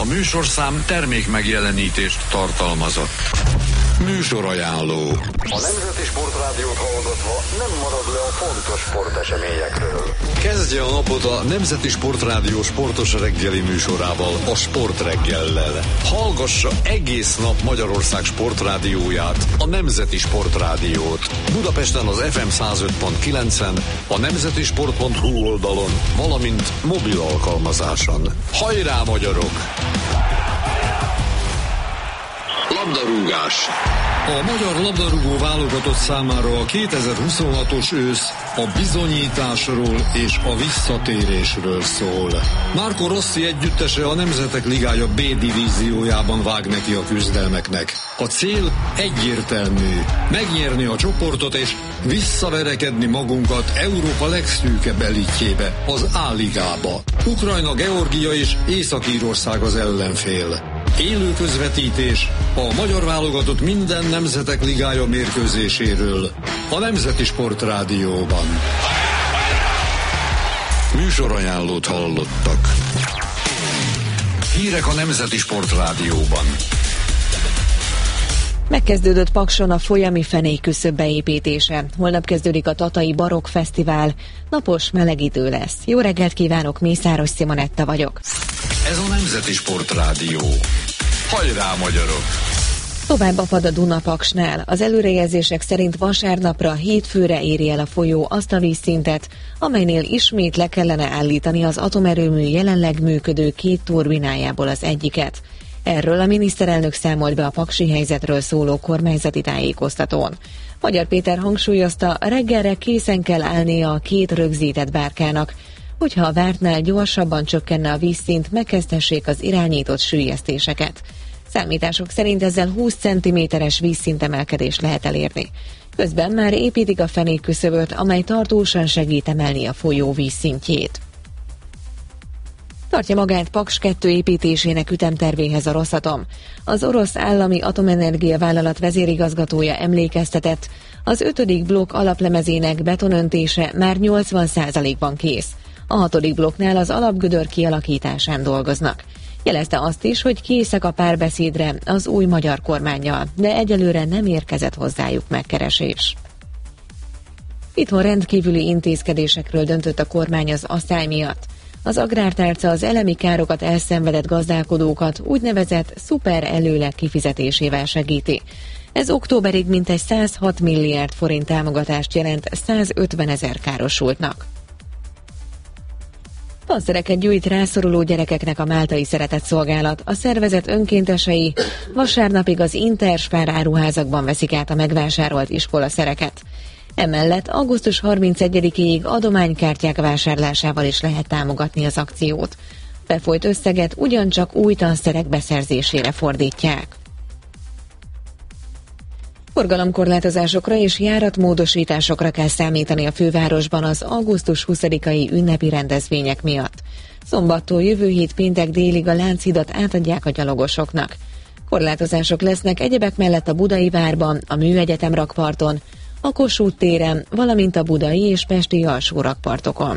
műsorszám termék megjelenítést tartalmazott. Műsorajánló. A Nemzeti Sportrádiót hallgatva nem marad le a fontos sporteseményekről. Kezdje a napot a Nemzeti Sportrádió sportos reggeli műsorával, a Sportreggellel. Hallgassa egész nap Magyarország sportrádióját, a Nemzeti Sportrádiót. Budapesten az FM 105.9-en, a nemzetisport.hu oldalon, valamint mobil alkalmazáson. Hajrá, magyarok! Labdarúgás. A magyar labdarúgó válogatott számára a 2026-os ősz a bizonyításról és a visszatérésről szól. Marco Rossi együttese a Nemzetek Ligája B divíziójában vág neki a küzdelmeknek. A cél egyértelmű: megnyerni a csoportot és visszaverekedni magunkat Európa legszűkebb elitjébe, az A-ligába. Ukrajna, Georgia és Észak-Írország az ellenfél. Élő közvetítés a magyar válogatott minden Nemzetek Ligája mérkőzéséről a Nemzeti Sportrádióban. Műsorajánlót hallottak. Hírek a Nemzeti Sportrádióban. Megkezdődött Pakson a folyami fenékküszöb beépítése. Holnap kezdődik a Tatai Barokk Fesztivál. Napos, meleg idő lesz. Jó reggelt kívánok, Mészáros Simonetta vagyok. Ez a Nemzeti Sportrádió. Hajrá, magyarok! Tovább apad a Duna Paksnál. Az előrejelzések szerint vasárnapra, hétfőre éri el a folyó azt a vízszintet, amelynél ismét le kellene állítani az atomerőmű jelenleg működő 2 turbinájából az egyiket. Erről a miniszterelnök számolt be a paksi helyzetről szóló kormányzati tájékoztatón. Magyar Péter hangsúlyozta, reggelre készen kell állnia a 2 rögzített bárkának, hogyha a vártnál gyorsabban csökkenne a vízszint, megkezdhessék az irányított süllyesztéseket. Számítások szerint ezzel 20 cm-es vízszintemelkedés lehet elérni. Közben már építik a fenékküszöböt, amely tartósan segít emelni a folyó vízszintjét. Tartja magát Paks 2 építésének ütemtervéhez a Rosatom. Az orosz állami atomenergia vállalat vezérigazgatója emlékeztetett, az 5. blokk alaplemezének betonöntése már 80%-ban kész. A 6. blokknál az alapgödör kialakításán dolgoznak. Jelezte azt is, hogy készek a párbeszédre az új magyar kormánnyal, de egyelőre nem érkezett hozzájuk megkeresés. Itthon rendkívüli intézkedésekről döntött a kormány az asszály miatt. Az agrártárca az elemi károkat elszenvedett gazdálkodókat úgynevezett szuper előleg kifizetésével segíti. Ez októberig mintegy 106 milliárd forint támogatást jelent 150 000 károsultnak. Tanszereket gyűjt rászoruló gyerekeknek a Máltai Szeretetszolgálat. A szervezet önkéntesei vasárnapig az Interspár áruházakban veszik át a megvásárolt iskolaszereket. Emellett augusztus 31-ig adománykártyák vásárlásával is lehet támogatni az akciót. Befolyt összeget ugyancsak új tanszerek beszerzésére fordítják. Forgalomkorlátozásokra és járatmódosításokra kell számítani a fővárosban az augusztus 20-ai ünnepi rendezvények miatt. Szombattól jövő hét péntek délig a Lánchidat átadják a gyalogosoknak. Korlátozások lesznek egyebek mellett a Budai Várban, a Műegyetem rakparton, a Kossuth téren, valamint a budai és pesti alsó rakpartokon.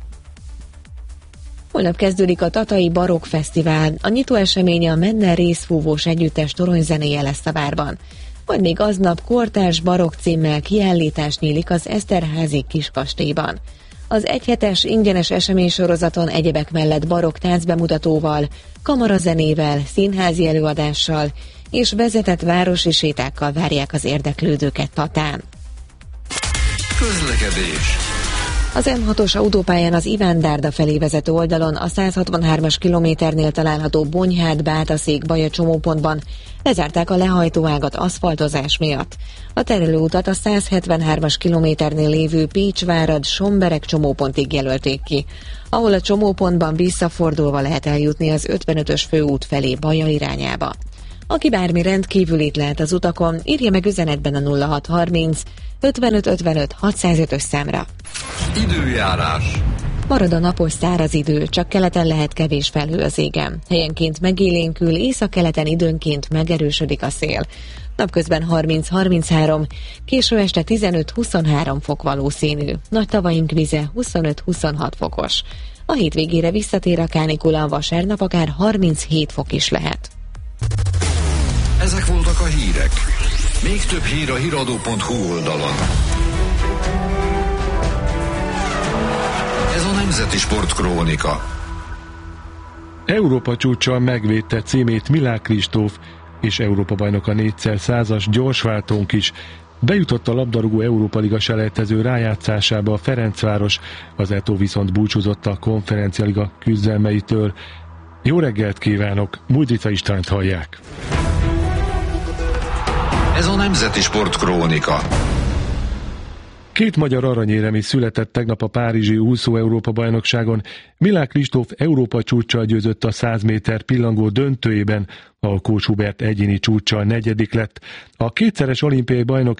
Holnap kezdődik a Tatai Barokk Fesztivál. A nyitó eseménye a Menner részfúvós együttes toronyzenéje lesz a várban. Majd még aznap kortárs barokk címmel kiállítás nyílik az Eszterházy Kiskastélyban. Az egyhetes ingyenes eseménysorozaton egyebek mellett barokk táncbemutatóval, kamarazenével, színházi előadással és vezetett városi sétákkal várják az érdeklődőket Tatán. Közlekedés. Az M6-os autópályán az Iván Dárda felé vezető oldalon a 163-as kilométernél található Bonyhád-Bátaszék-Baja csomópontban lezárták a lehajtóágat aszfaltozás miatt. A terelőutat a 173-as kilométernél lévő Pécsvárad-Somberek csomópontig jelölték ki, ahol a csomópontban visszafordulva lehet eljutni az 55-ös főút felé Baja irányába. Aki bármi rendkívülit lát az utakon, írja meg üzenetben a 0630 55 55 605-ös számra. Időjárás. Marad a napos száraz idő, csak keleten lehet kevés felhő az égen. Helyenként megélénkül, északkeleten időnként megerősödik a szél. Napközben 30-33, késő este 15-23 fok valószínű. Nagy tavaink vize 25-26 fokos. A hétvégére visszatér a kánikula, vasárnap akár 37 fok is lehet. Ezek voltak a hírek. Még több hír a hiradó.hu oldalon. Ez a Nemzeti Sportkrónika. Európa csúccsal megvédte címét Milák Kristóf, és Európa-bajnok a 4x100-as gyorsváltónk is. Bejutott a labdarúgó Európa-liga selejtező rájátszásába a Ferencváros, az Eto viszont búcsúzott a Konferencia-liga küzdelmeitől. Jó reggelt kívánok, Mújdica Istvánt hallják. Ez a Nemzeti Sportkrónika. 2 magyar aranyérem született tegnap a párizsi úszó Európa-bajnokságon. Milák Kristóf Európa csúccsal győzött a 100 méter pillangó döntőjében, ahol Kós Hubert egyéni csúccsal 4. lett. A kétszeres olimpiai bajnok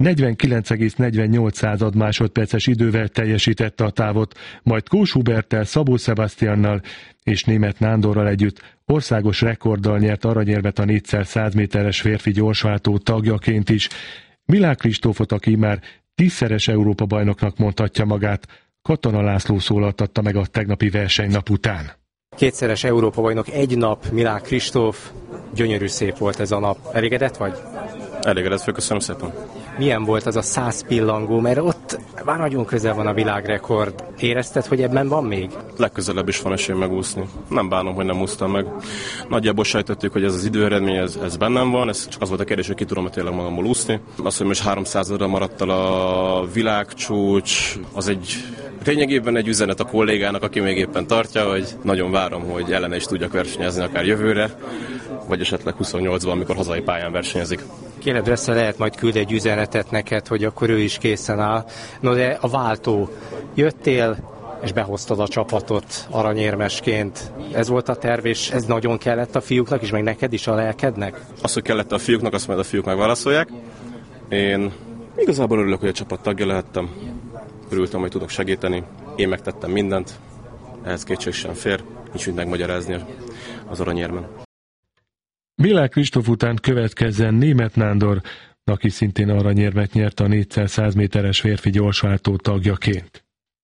49,48 másodperces idővel teljesítette a távot, majd Kós Huberttel, Szabó Sebastiannal és Németh Nándorral együtt országos rekorddal nyert aranyérmet a 4x100 méteres férfi gyorsváltó tagjaként is. Milák Kristófot, aki már 10-szeres Európa-bajnoknak mondhatja magát, Katona László szólaltatta meg a tegnapi versenynap után. 2-szeres Európa-bajnok egy nap, Milák Kristóf, gyönyörű szép volt ez a nap. Elégedett vagy? Elégedett, köszönöm szépen. Milyen volt az a 100 pillangó, mert ott már nagyon közel van a világrekord. Érezted, hogy ebben van még? Legközelebb is van esély megúszni. Nem bánom, hogy nem úsztam meg. Nagyjából sejtettük, hogy ez az időeredmény, ez bennem van, ez csak az volt a kérdés, hogy ki tudom tényleg magamból úszni. Az, hogy most 300-ra maradt el a világcsúcs, az egy lényegében egy üzenet a kollégának, aki még éppen tartja, hogy nagyon várom, hogy ellene is tudjak versenyezni akár jövőre, vagy esetleg 28-ban, amikor hazai pályán versenyezik. Kéled össze lehet majd küld egy üzenetet neked, hogy akkor ő is készen áll. No de a váltó, jöttél és behoztad a csapatot aranyérmesként. Ez volt a terv, és ez nagyon kellett a fiúknak is, meg neked is, a lelkednek? Az, hogy kellett a fiúknak, azt majd a fiúk megválaszolják. Én igazából örülök, hogy a csapat tagja lehettem. Örültem, hogy tudok segíteni. Én megtettem mindent. Ehhez kétség sem fér. Nincs mit megmagyarázni az aranyérmen. Milák Kristóf után következzen Németh Nándor, aki szintén aranyérmet nyert a 4x100 méteres férfi gyorsváltó tagjaként.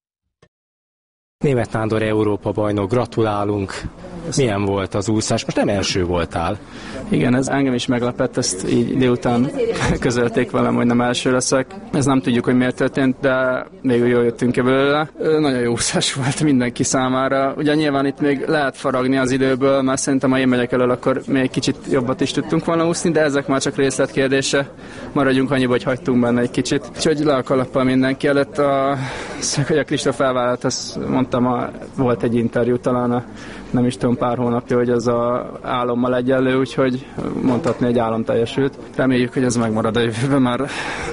Németh Nándor Európa-bajnok, gratulálunk! Milyen volt az úszás? Most nem első voltál. Igen, ez engem is meglepett, ezt így délután közölték velem, hogy nem első leszek. Ez nem tudjuk, hogy miért történt, de végül jól jöttünk ki belőle. Nagyon jó úszás volt mindenki számára. Ugye nyilván itt még lehet faragni az időből, mert szerintem ha én megyek elől, akkor még kicsit jobbat is tudtunk volna úszni, de ezek már csak részletkérdése. Maradjunk annyiba, hogy hagytunk benne egy kicsit. Úgyhogy le a kalappal mindenki előtt. Hogy a Kristóf elvállalt, azt mondtam, volt egy interjú talán nem is tudom, pár hónapja, hogy ez az álommal egyenlő, úgyhogy mondhatni, egy álom teljesült. Reméljük, hogy ez megmarad a jövőben, mert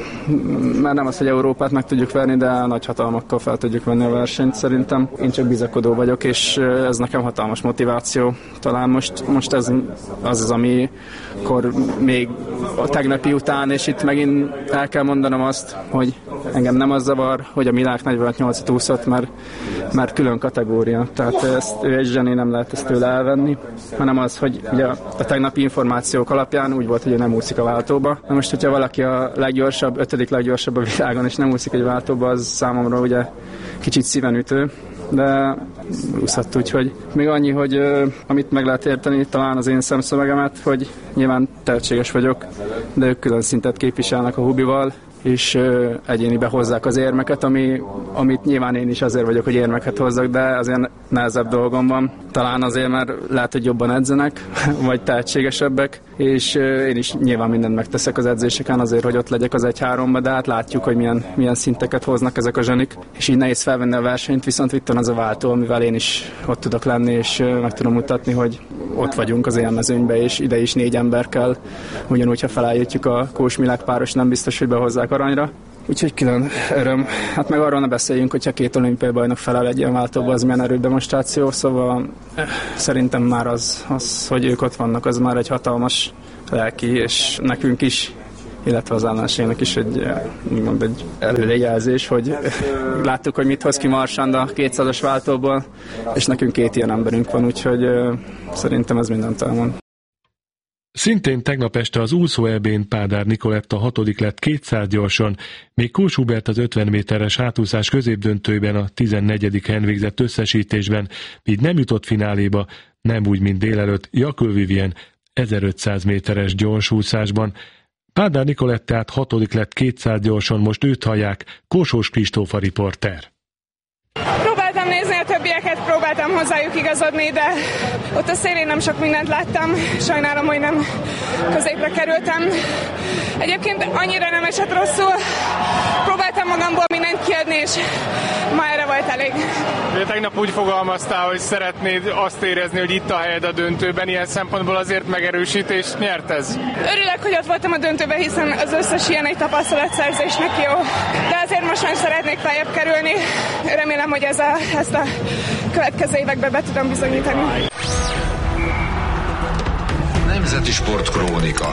nem az, hogy Európát meg tudjuk verni, de nagy hatalmakkal fel tudjuk venni a versenyt szerintem. Én csak bizakodó vagyok, és ez nekem hatalmas motiváció. Talán most ez az, amikor még a tegnapi után, és itt megint el kell mondanom azt, hogy engem nem az zavar, hogy a Milák 48-at úszott, mert külön kategória. Tehát ezt ő egy zseni, nem lehet ezt tőle elvenni, hanem az, hogy ugye a tegnapi információk alapján úgy volt, hogy ő nem úszik a váltóba. Na most, hogyha valaki a leggyorsabb, 5. leggyorsabb a világon, és nem úszik egy váltóba, az számomra ugye kicsit szívenütő, de úszott, úgyhogy még annyi, hogy amit meg lehet érteni, talán az én szemszövegemet, hogy nyilván tehetséges vagyok, de ők külön szintet képviselnek a Hubival, és egyénibe hozzák az érmeket, amit nyilván én is azért vagyok, hogy érmeket hozzak, de azért nehezebb dolgom van. Talán azért, mert lehet, hogy jobban edzenek, vagy tehetségesebbek, és én is nyilván mindent megteszek az edzéseken azért, hogy ott legyek az 1-3-ba, de hát látjuk, hogy milyen szinteket hoznak ezek a zsenik, és így nehéz felvenni a versenyt, viszont itt van az a váltó, amivel én is ott tudok lenni, és meg tudom mutatni, hogy ott vagyunk az élmezőnybe, és ide is 4 ember kell, ugyanúgy, ha felállítjuk a Kós-Milák páros, nem biztos, hogy behozzák aranyra. Úgyhogy külön öröm. Hát meg arról ne beszéljünk, hogyha 2 olimpiai bajnok feláll egy ilyen váltóba, az milyen erődemonstráció, szóval szerintem már az, hogy ők ott vannak, az már egy hatalmas lelki, és nekünk is, illetve az ellenségnek is egy előrejelzés, hogy láttuk, hogy mit hoz ki Marsand a 200-as váltóból, és nekünk 2 ilyen emberünk van, úgyhogy szerintem ez mindent elmond. Szintén tegnap este az úszó EB-n Pádár Nikoletta 6. lett 200 gyorson, még Kós Hubert az 50 méteres hátúszás középdöntőben a 14. helyen végzett összesítésben, így nem jutott fináléba, nem úgy, mint délelőtt Jakül Vivien 1500 méteres gyorsúszásban. Pádár Nikolettát 6. lett 200 gyorson, most őt hallják, Kósós Kristóf a riporter. Próbáltam nézni a többieket, próbáltam hozzájuk igazodni, de ott a szélén nem sok mindent láttam. Sajnálom, hogy nem középre kerültem. Egyébként annyira nem esett rosszul. Próbáltam magamból mindent kiadni, és ma erre volt elég. De tegnap úgy fogalmaztál, hogy szeretnéd azt érezni, hogy itt a helyed a döntőben. Ilyen szempontból azért megerősítést nyert ez? Örülök, hogy ott voltam a döntőben, hiszen az összes ilyen egy tapasztalatszerzésnek jó. De azért most már szeretnék feljebb kerülni. Remélem, hogy ezt a következő években be tudom bizonyítani. Nemzeti Sport Krónika.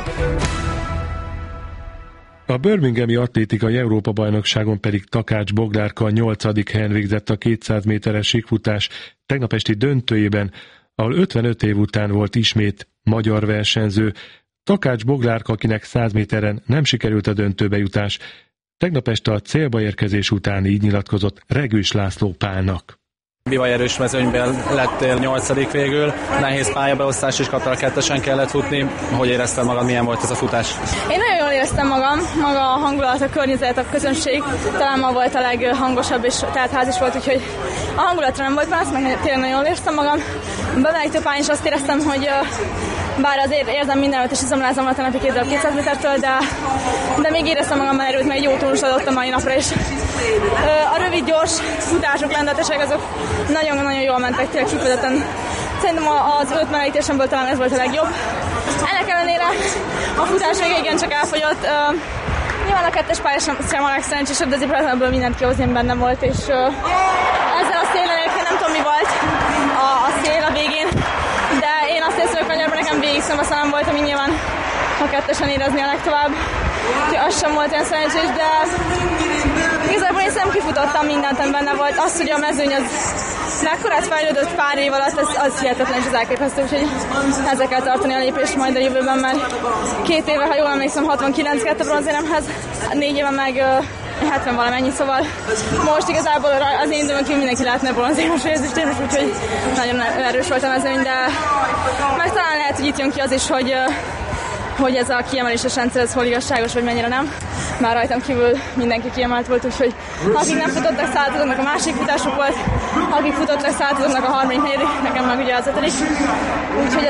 A birminghami atlétikai Európa-bajnokságon pedig Takács Boglárka 8. helyen végzett a 200 méteres síkfutás tegnap esti döntőjében, ahol 55 év után volt ismét magyar versenyző. Takács Boglárka, akinek 100 méteren nem sikerült a döntőbe jutás, tegnap este a célba érkezés után így nyilatkozott Regős László Pálnak. Bivajerős mezőnyben lettél 8. végül, nehéz pályabeosztás is kaptál, kettesen kellett futni. Hogy érezted magad, milyen volt ez a futás? Én nagyon jól éreztem magam, maga a hangulat, a környezet, a közönség talán ma volt a leghangosabb, és tehát ház is volt, úgyhogy a hangulatra nem volt más, meg tényleg nagyon jól éreztem magam. Bemelegítő pályán is azt éreztem, hogy bár azért érzem mindenütt, és izomlázom a tenapi 200 métertől, de még éreztem magam erőt, mert egy jó tónus adott a mai napra is. A rövid, gyors futások, lendületesek, azok nagyon-nagyon jól mentek, tényleg kifejezetten. Szerintem az 5 melegítésemből talán ez volt a legjobb. Ennek ellenére a futás még igencsak elfogyott. Nyilván a 2-es pálya sem a legszerencsésebb, de azért ebből mindent kihozni, ami bennem volt, és ezzel a szélen nem tudom mi volt a szél a végén, de én azt érzem, hogy kanyarban nekem végig szembeszalám volt, ami nyilván a 2-esen érezni a legtovább. Úgyhogy az sem volt olyan szerencsés, de igazából én nem kifutottam, mindent benne volt. Az, hogy a mezőny az mekkorát fejlődött pár év alatt, az hihetetlen és az elképesztő, úgyhogy ezzel kell tartani a lépést majd a jövőben, mert 2 éve, ha jól emlékszem, 69 lett a bronzéremhez, 4 éve meg 70 valamennyi, szóval most igazából az én időmön kívül mindenki lehetne bronzérmes részestémes, úgyhogy nagyon erős volt a mezőny, de meg talán lehet, hogy itt jön ki az is, hogy ez a kiemeléses rendszer, ez hol igazságos, vagy mennyire nem. Már rajtam kívül mindenki kiemelt volt, úgyhogy akik nem futottak századoknak, a másik futásuk volt, akik futottak századoknak, a 34, nekem meg ugye az 5. Úgyhogy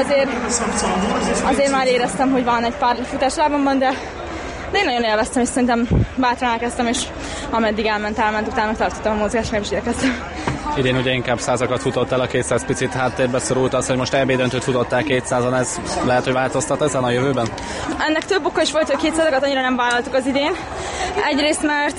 azért már éreztem, hogy van egy pár futás lábamban, de én nagyon élveztem, és szerintem bátran elkezdtem, és ameddig elment, utána tartottam a mozgást, meg is érkeztem. Idén ugye inkább 100-akat futottál, a 200 picit háttérbe szorult, az, hogy most EB döntőt futottál 200-an, ez lehet, hogy változtat ezen a jövőben? Ennek több oka is volt, hogy 200-akat annyira nem vállaltuk az idén. Egyrészt, mert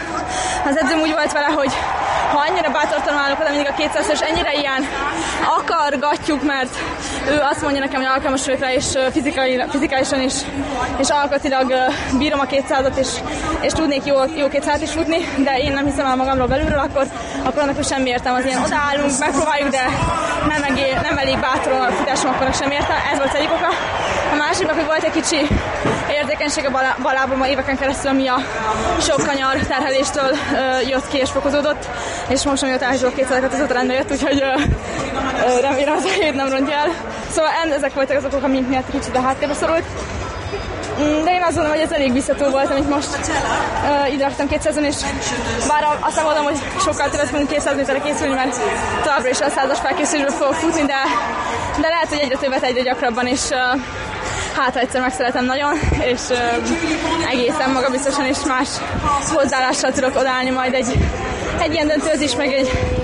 az edzőm úgy volt vele, hogy ha annyira bátortalan állok oda mindig a 200-ra, és ennyire ilyen akargatjuk, mert ő azt mondja nekem, hogy alkalmas vagyok rá, és fizikálisan is, és alkatilag bírom a 200-at, és tudnék jó 200-at is futni, de én nem hiszem el magamról belülről, akkor annak semmi értelme, az ilyen odaállunk, megpróbáljuk, de nem elég bátoron a futásom, akkor sem értem. Ez volt az egyik oka. A másik, hogy volt egy kicsi érzékenység a bal lábamon éveken keresztül, ami a sok kanyar terheléstől jött ki és fokozódott, és most amióta elhívok 200-akat, azóta rendbe jött, úgyhogy remélem az a hét nem rontja el. Szóval ezek voltak azok, amik miatt kicsit a háttérbe szorult. De én azt gondolom, hogy ez elég visszató volt, amit most ide raktam 200-on, és bár azt nem mondom, hogy sokkal többet fogunk 200 méterre készülni, mert továbbra is a 100-as felkészülésből fogok futni, de lehet, hogy egyre többet, egyre gyakrabban, és hát egyszer megszeretem nagyon, és egészen magabiztosan és más hozzáállással tudok odaállni majd egy ilyen döntőhöz is, meg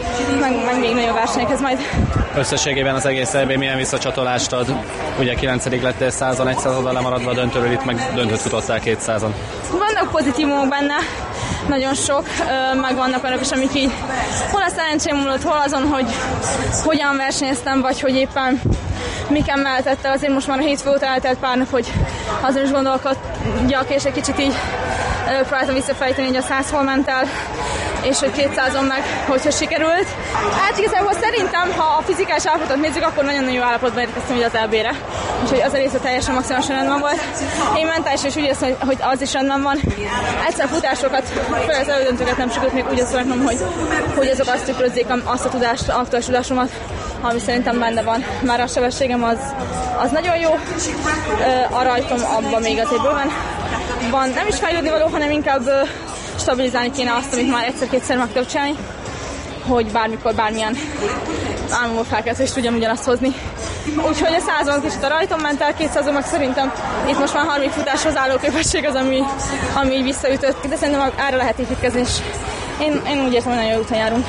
még nagyobb versenyekhez majd. Összességében az egész EB milyen visszacsatolást ad? Ugye 9. lettél 100-on, 100-on lemaradva a döntőről, itt meg döntőt futottál 200-on. Vannak pozitívumok benne, nagyon sok, meg vannak olyanok is, amik így hol a szerencsém múlott, hol azon, hogy hogyan versenyeztem, vagy hogy éppen miken meltette. Azért most már a hétfő óta eltelt pár nap, hogy azon is gondolkodjak, és egy kicsit így próbáltam visszafejteni, hogy a 100 hol ment el, és hogy 200-on meg hogyha sikerült. Hát igazából szerintem, ha a fizikális állapotot nézzük, akkor nagyon-nagyon jó állapotban érkeztem az EB-re. úgyhogy az a része teljesen maximálisan rendben volt. Én mentálisan is úgy érzem, hogy az is rendben van. Egyszer futásokat, főleg az elődöntőket nem sikerült még úgy összeraknom, hogy azok azt tükrözzék azt a tudást, aktuális tudásomat, ami szerintem benne van. Már a sebességem az nagyon jó, a rajtom abban még azért bőven van, nem is fejlődni való, hanem inkább stabilizálni kéne azt, amit már egyszer-kétszer meg kell csinálni, hogy bármikor, bármilyen álmomból felkelsz, és tudjam ugyanazt hozni. Úgyhogy a 100-on kicsit a rajtom ment el, 200-on meg szerintem itt most már 30 futáshoz álló képesség az, ami így visszaütött, de szerintem erre lehet építkezni, és én úgy értem, hogy nagyon jó úton járunk.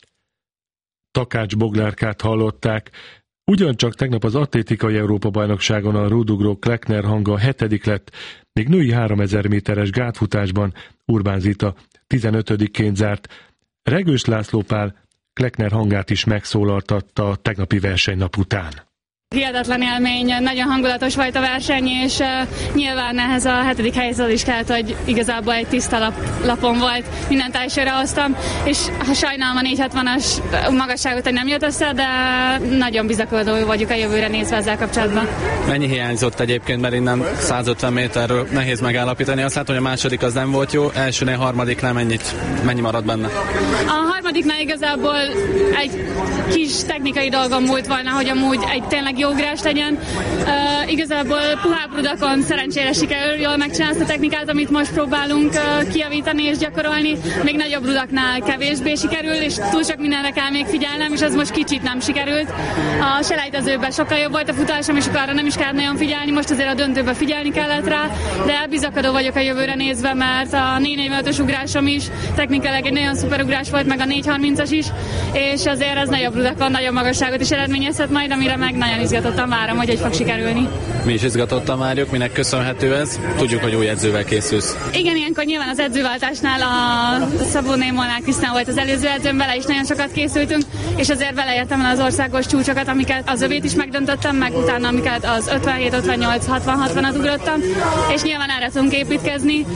Takács Boglárkát hallották. Ugyancsak tegnap az atlétikai Európa-bajnokságon a rúdugró Kleckner Hanga 7. lett, még női 3000 méteres gátfutásban Urbán Zita 15-ként zárt. Regős László Pál Kleckner Hangát is megszólaltatta a tegnapi versenynap után. Hihetetlen élmény, nagyon hangulatos volt a verseny, és nyilván ehhez a 7. helyzet is kellett, hogy igazából egy tiszta lapon volt, mindent elsőre hoztam, és sajnálom a 460-as magasságot, hogy nem jött össze, de nagyon bizakodó vagyok a jövőre nézve ezzel kapcsolatban. Mennyi hiányzott egyébként, mert innen 150 méterről nehéz megállapítani, azt látom, hogy a második az nem volt jó, elsőnél, harmadiknál mennyi maradt benne? A harmadiknál igazából egy kis technikai dolgom múlt volna, hogy amúgy egy tényleg jó ugrás legyen. Igazából puhább rudakon szerencsére sikerül jól megcsinálni azt a technikát, amit most próbálunk kijavítani és gyakorolni. Még nagyobb rudaknál kevésbé sikerül, és túl sok mindenre kell még figyelnem, és ez most kicsit nem sikerült. A selejtezőben sokkal jobb volt a futásom, és arra nem is kellett nagyon figyelni, most azért a döntőben figyelni kellett rá, de bizakodó vagyok a jövőre nézve, mert a 445-ös ugrásom is technikailag egy nagyon szuper ugrás volt, meg a 430-as is, és azért ez nagyobb rudakon, nagyobb magasságot is eredményezhet majd, amire meg nagyon izgatottan várom, hogy fog sikerülni. Mi is izgatottan várjuk, minek köszönhető ez? Tudjuk, hogy új edzővel készülsz. Igen, ilyenkor nyilván az edzőváltásnál a Szabóné Molnár Krisztián volt az előző edzőm, vele is nagyon sokat készültünk, és azért vele értem el az országos csúcsokat, amiket az övét is megdöntöttem, meg utána amiket az 57, 58, 60, 60-at ugrottam, és nyilván erre tudunk építkezni.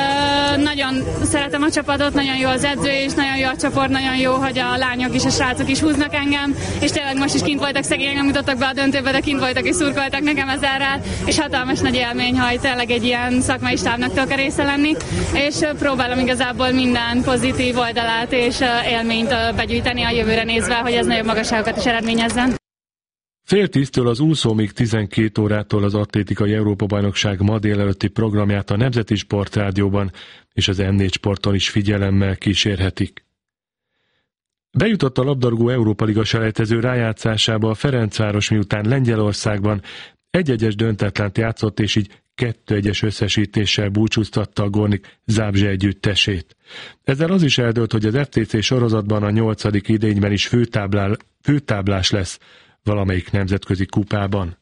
Nagyon szeretem a csapatot, nagyon jó az edző, és nagyon jó a csoport, nagyon jó, hogy a lányok is, a srácok is húznak engem, és tényleg most is kint voltak, szegények nem jutottak be a döntőbe, de kint voltak és szurkoltak nekem ezerrel, és hatalmas nagy élmény, hogy tényleg egy ilyen szakmai stábnak tudok a része lenni, és próbálom igazából minden pozitív oldalát és élményt begyűjteni a jövőre nézve, hogy ez nagyobb magasságokat is eredményezzen. 9:30 az úszómig 12 órától az atlétikai Európa-bajnokság ma délelőtti programját a Nemzeti Sportrádióban és az M4 Sporton is figyelemmel kísérhetik. Bejutott a labdarúgó Európa Liga selejtező rájátszásába a Ferencváros, miután Lengyelországban 1-1-es döntetlent játszott, és így 2-1-es összesítéssel búcsúztatta a Gornik Zabrze együttesét. Ezzel az is eldőlt, hogy az FTC sorozatban a 8. idényben is főtáblás lesz valamelyik nemzetközi kupában.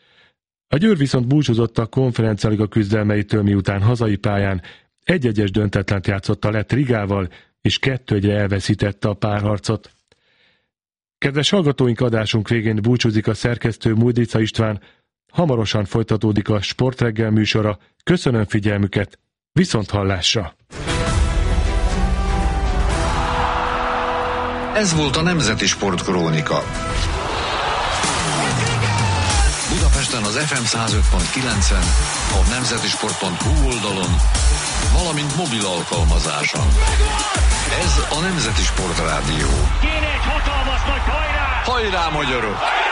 A Győr viszont búcsúzott a Konferencia Liga küzdelmeitől, miután hazai pályán 1-1-es döntetlent játszott a lett Rigával, és 2-1-re elveszítette a párharcot. Kedves hallgatóink, adásunk végén búcsúzik a szerkesztő Mújdica István, hamarosan folytatódik a Sportreggel műsora. Köszönöm figyelmüket, viszonthallásra! Ez volt a Nemzeti Sportkrónika. Budapesten az FM 105.9-en, a nemzetisport.hu oldalon, valamint mobil alkalmazáson. Ez a Nemzeti Sportrádió. Kéne egy hatalmas nagy hajrá! Hajrá, magyarok!